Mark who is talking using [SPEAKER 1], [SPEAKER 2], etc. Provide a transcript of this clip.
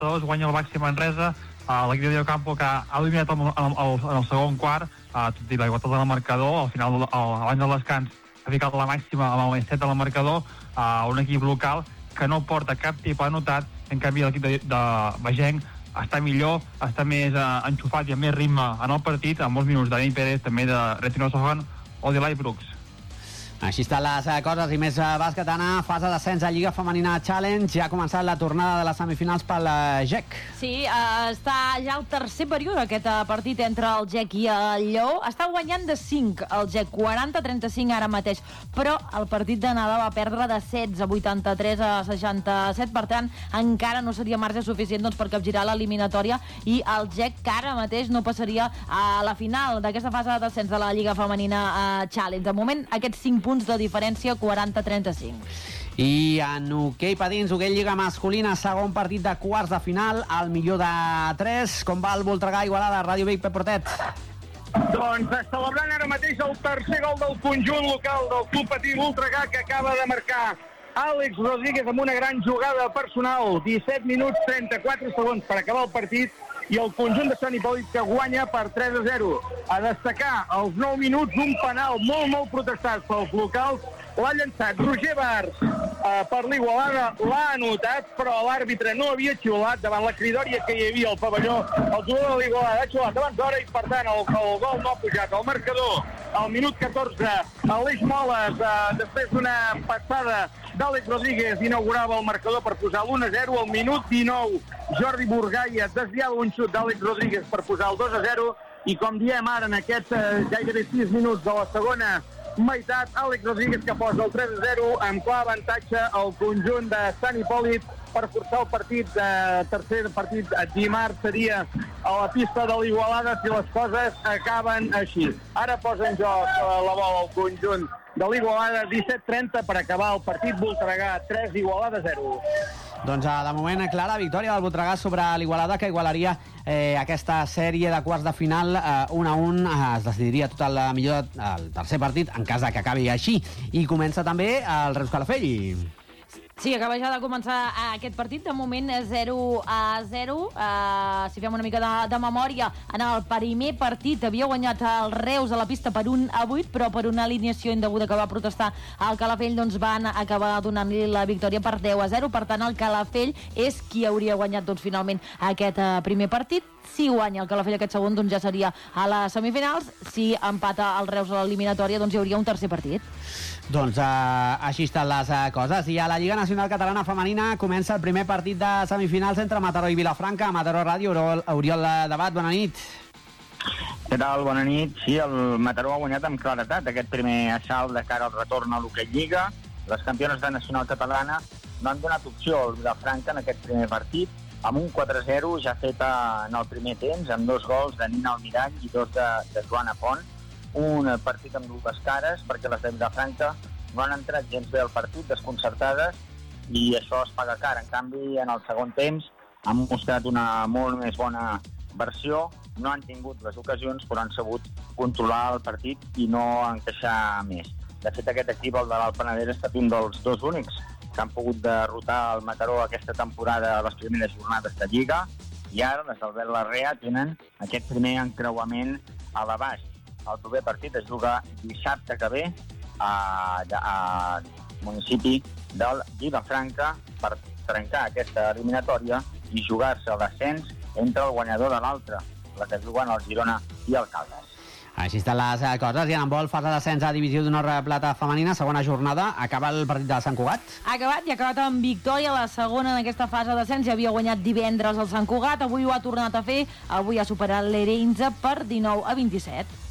[SPEAKER 1] 2 guanya el Baxi Manresa, l'equip de Campo que ha dominat en el segon quart, tot i la igualtat del marcador, al final, abans del descans, ha ficat la màxima amb el 7 del marcador, un equip local que no porta cap tipus anotat. En canvi l'equip de Bagenc està millor, està més enxufat i amb més ritme en el partit, amb molts minuts de Dani Pérez, també de Retino Sohan o de Lai Brooks.
[SPEAKER 2] Així estan les coses i més bàsquet, Anna. Fase d'ascens a Lliga Femenina Challenge. Ja ha començat la tornada de les semifinals pel GEC.
[SPEAKER 3] Sí, està ja el tercer període aquest partit entre el GEC i el Lleó. Està guanyant de 5 el GEC, 40-35 ara mateix, però el partit d'anada va perdre de 16, 83 a 67, per tant encara no seria marge suficient per capgirar l'eliminatòria i el GEC que ara mateix no passaria a la final d'aquesta fase d'ascens de la Lliga Femenina Challenge. De moment aquests 5 punts de diferència, 40-35.
[SPEAKER 2] I en hoquei patins, hoquei Lliga masculina, segon partit de quarts de final, al millor de 3. Com va el Voltregà Igualada? Ràdio Vic, Pep Portet.
[SPEAKER 4] Doncs celebrant ara mateix el tercer gol del conjunt local del Club Patí Voltregà, que acaba de marcar Àlex Rodríguez amb una gran jugada personal. 17 minuts 34 segons per acabar el partit i el conjunt de Sant Hipòlit que guanya per 3-0. A destacar els 9 minuts, un penal molt protestat pels locals. L'ha llançat Roger Bars per l'Igualada, l'ha anotat, però l'àrbitre no havia xiulat davant la cridòria que hi havia al pavelló. El jugador de l'Igualada ha xiulat abans d'hora i, per tant, el gol no ha pujat. El marcador, al minut 14, Aleix Moles, després d'una passada d'Àlex Rodríguez, inaugurava el marcador per posar l'1-0. Al minut 19, Jordi Burgaia desviava un xut d'Àlex Rodríguez per posar el 2-0. I com diem ara, en aquests gairebé 6 minuts de la segona meitat, Àlex Rodríguez que posa el 3-0 amb clar avantatge al conjunt de Sant Hipòlit per forçar el partit. Tercer partit dimarts seria a la pista de l'Igualada si les coses acaben així. Ara posa en joc la bola al conjunt de l'Igualada. 17-30 per acabar el partit. Voltregà 3, Igualada 0.
[SPEAKER 2] Doncs de moment clara victòria del Voltregà sobre l'Igualada, que igualaria aquesta sèrie de quarts de final 1-1. Es decidiria tot el millor el tercer partit en cas que acabi així. I comença també el Reus Calafell.
[SPEAKER 3] Sí, acaba ja de començar aquest partit, de moment 0-0. Si fem una mica de memòria, en el primer partit havia guanyat el Reus a la pista per 1-8, però per una alineació indeguda que va protestar el Calafell, doncs van acabar donant-li la victòria per 10-0. Per tant, el Calafell és qui hauria guanyat finalment aquest primer partit. Si guanya el Calafell aquest segon, doncs ja seria a les semifinals. Si empata el Reus a l'eliminatòria, doncs hi hauria un tercer partit.
[SPEAKER 2] Doncs així estan les coses. I a la Lliga Nacional Catalana Femenina comença el primer partit de semifinals entre Mataró i Vilafranca. Mataró Ràdio, Oriol Debat, bona nit.
[SPEAKER 5] Què tal? Bona nit. Sí, el Mataró ha guanyat amb claretat aquest primer assalt de cara al retorn a l'hoquei Lliga. Les campiones de Nacional Catalana no han donat opció al Vilafranca en aquest primer partit, amb un 4-0 ja fet en el primer temps, amb 2 gols de Nina Almirall i 2 de Joana Pont. Un partit amb dues cares, perquè les de Vilafranca no han entrat gens bé al partit, desconcertades, i això es paga car. En canvi, en el segon temps han mostrat una molt més bona versió, no han tingut les ocasions, però han sabut controlar el partit i no encaixar més. De fet, aquest equip, el de l'Alt Penedès, ha estat un dels 2 únics que han pogut derrotar el Mataró aquesta temporada a les primeres jornades de Lliga, i ara les d'Albert Larrea tenen aquest primer encreuament a l'abast. El proper partit es juga dissabte que ve al municipi del Vilafranca per trencar aquesta eliminatòria i jugar-se l'ascens entre el guanyador de l'altre, la que juguen el Girona i el Caldes.
[SPEAKER 2] Així estan les coses. I en handbol, fase d'ascens a Divisió d'Honor Plata Femenina, segona jornada. Acaba el partit de Sant Cugat?
[SPEAKER 3] Ha acabat amb victòria. La segona en aquesta fase d'ascens. Ja havia guanyat divendres el Sant Cugat. Avui ho ha tornat a fer. Avui ha superat l'Ereinza per 19-27.